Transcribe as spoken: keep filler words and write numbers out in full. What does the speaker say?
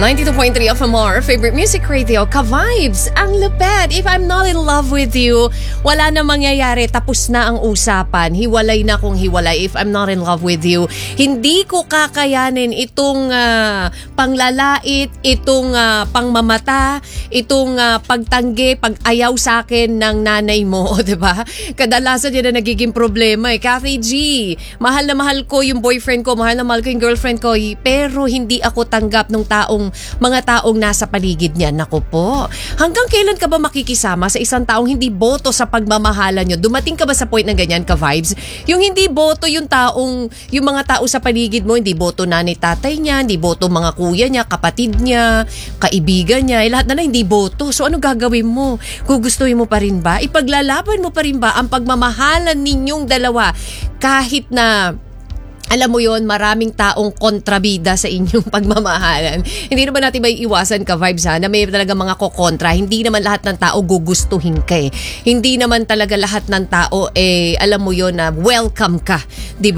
ninety-two point three F M R, favorite music radio, ka-vibes. Ang lupet. If I'm not in love with you, wala na mangyayari. Tapos na ang usapan. Hiwalay na kung hiwalay. If I'm not in love with you, hindi ko kakayanin itong uh, panglalait, itong uh, pangmamata, itong uh, pagtanggi, pag-ayaw sa akin ng nanay mo, di ba? Kadalasan yan na nagiging problema eh. Kathy G, mahal na mahal ko yung boyfriend ko, mahal na mahal ko yung girlfriend ko, pero hindi ako tanggap ng taong mga taong nasa paligid niya. Naku po, hanggang kailan ka ba makikisama sa isang taong hindi boto sa pagmamahalan nyo? Dumating ka ba sa point ng ganyan, ka-vibes? Yung hindi boto yung taong, yung mga tao sa paligid mo, hindi boto nanay tatay niya, hindi boto mga kuya niya, kapatid niya, kaibigan niya, eh, lahat na lang hindi boto. So ano gagawin mo? Gugustuhin mo pa rin ba? Ipaglalaban mo pa rin ba ang pagmamahalan ninyong dalawa kahit na alam mo yon, maraming taong kontrabida sa inyong pagmamahalan? Hindi naman natin may iwasan, ka-vibes, ha, na may talaga mga kokontra. Hindi naman lahat ng tao gugustuhin ka eh. Hindi naman talaga lahat ng tao eh, alam mo yon, na welcome ka, di ba?